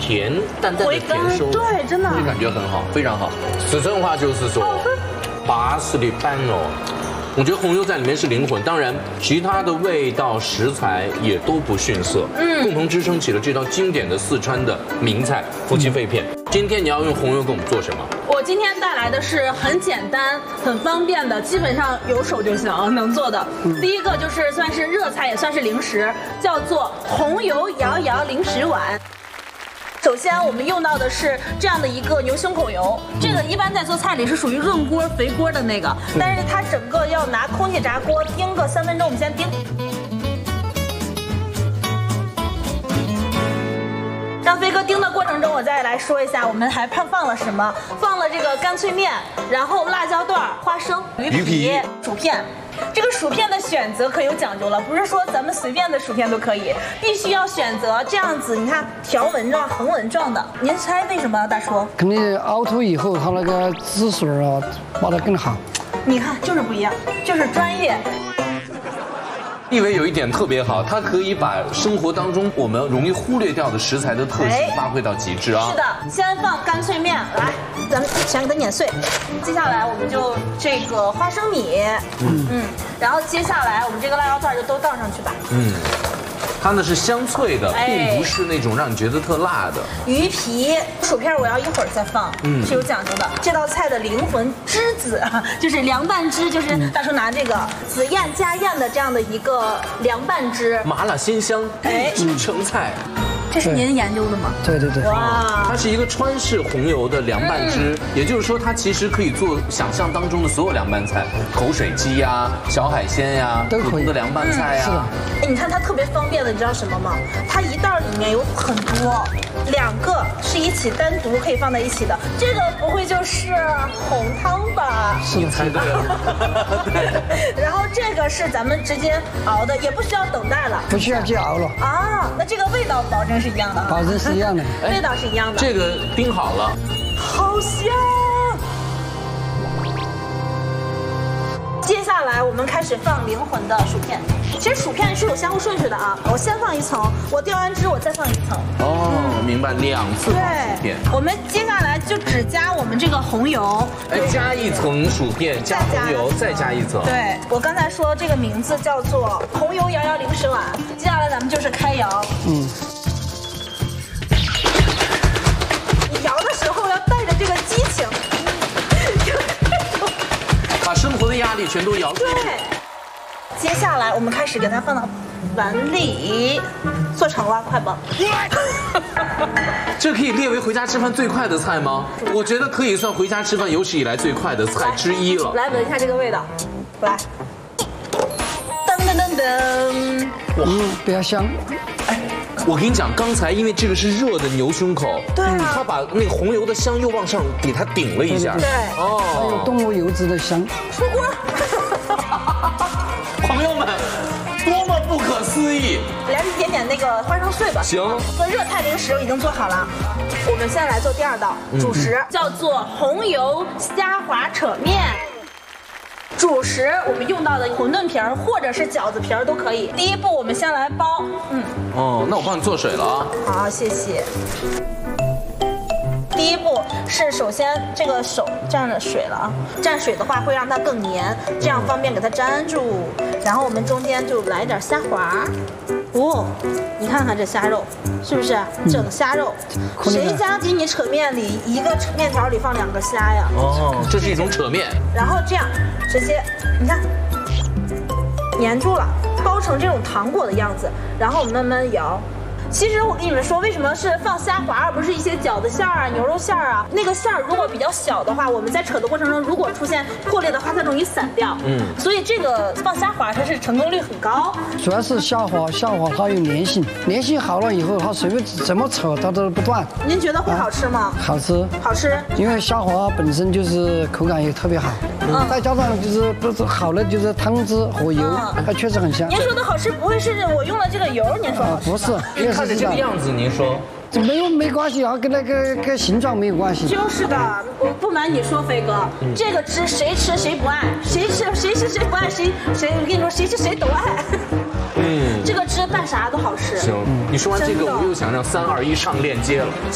甜，淡淡的甜收， 对，真的， 这感觉很好，非常好。四川话就是说，巴适的板哦。我觉得红油在里面是灵魂，当然其他的味道食材也都不逊色，共同支撑起了这道经典的四川的名菜夫妻肺片。今天你要用红油给我们做什么？ 我今天带来的是很简单、很方便的，基本上有手就行能做的。第一个就是算是热菜，也算是零食，叫做红油摇摇零食碗。首先，我们用到的是这样的一个牛胸口油，这个一般在做菜里是属于润锅、肥锅的那个，但是它整个要拿空气炸锅叮个3分钟，我们先叮。让飞哥叮的过程中，我再来说一下，我们还放了什么？放了这个干脆面，然后辣椒段、花生、鱼皮、薯片。这个薯片的选择可有讲究了，不是说咱们随便的薯片都可以，必须要选择这样子，你看条纹状、横纹状的。您猜为什么，大叔？ 肯定熬透以后，它那个汁水啊，挖得更好。 你看，就是不一样，就是专业。 一伟有一点特别好，它可以把生活当中我们容易忽略掉的食材的特性发挥到极致啊。 是的，先放干脆面，来，咱们先给它碾碎。接下来我们就这个花生米，然后接下来我们这个辣椒段就都倒上去吧。 它呢是香脆的，并不是那种让你觉得特辣的。 鱼皮、薯片我要一会儿再放，是有讲究的。这道菜的灵魂栀子，就是凉拌汁，就是大叔拿这个紫燕家燕的这样的一个凉拌汁， 麻辣鲜香，京城菜。 这是您研究的吗？ 对对对。 哇， 它是一个川式红油的凉拌汁，也就是说它其实可以做想象当中的所有凉拌菜，口水鸡呀、小海鲜呀， 都可以的凉拌菜呀。 是的。 哎，你看它特别方便的，你知道什么吗？它一袋里面有很多，2个是一起单独可以放在一起的。这个不会就是红汤吧？ 是的， 猜对了。 然后这个是咱们直接熬的，也不需要等待了， 不需要去熬了啊。那这个味道保证是一样的， 保证是一样的， 味道是一样的。 这个冰好了， 好香。接下来我们开始放灵魂的薯片。其实薯片是有先后顺序的啊，我先放一层，我调完汁我再放一层。 哦，明白，2次放薯片。 我们接下来就只加我们这个红油， 加一层薯片，加红油，再加一层。 对，我刚才说这个名字叫做红油摇摇零食碗。接下来咱们就是开摇。你摇的时候要带着这个激情， 把生活的压力全都摇出去。 对。接下来我们开始给它放到碗里，做成了，快吧！ 这可以列为回家吃饭最快的菜吗？我觉得可以算回家吃饭有史以来最快的菜之一了。 来闻一下这个味道，来，噔噔噔噔， 哇，比较香。 哎，我跟你讲，刚才因为这个是热的牛胸口， 对啊， 它把那个红油的香又往上给它顶了一下。 对， 哦，还有动物油脂的香。 出锅。 朋友们，多么不可思议！ 来一点点那个花生碎吧。 行， 做热菜零食已经做好了，我们现在来做第2道主食，叫做红油虾滑扯面。主食我们用到的馄饨皮儿或者是饺子皮儿都可以。第一步，我们先来包。 哦，那我帮你做水了啊。 好，谢谢。第一步是首先这个手沾了水了啊，沾水的话会让它更粘，这样方便给它粘住。然后我们中间就来点虾滑，你看看这虾肉是不是整虾肉？谁家给你扯面里一个面条里放2个虾呀？ 哦，这是一种扯面。 然后这样直接，你看粘住了，包成这种糖果的样子，然后我们慢慢摇。其实我跟你们说，为什么是放虾滑而不是一些饺子馅儿啊、牛肉馅儿啊？那个馅儿如果比较小的话，我们在扯的过程中如果出现破裂的话，它容易散掉。所以这个放虾滑它是成功率很高。 主要是虾滑它有粘性，粘性好了以后，它随便怎么扯它都不断。 您觉得会好吃吗？ 好吃， 好吃。 因为虾滑本身就是口感也特别好，再加上就是不是好的就是汤汁和油，它确实很香。 您说的好吃不会是我用了这个油？您说好吃？ 不是。 看着这个样子，您说这没关系啊，跟那个形状没有关系。 就是的，我不瞒你说，飞哥，这个汁谁吃谁不爱，谁吃谁不爱，谁我跟你说谁吃谁都爱。这个汁拌啥都好吃。 行，你说完这个，我又想让3、2、1上链接了。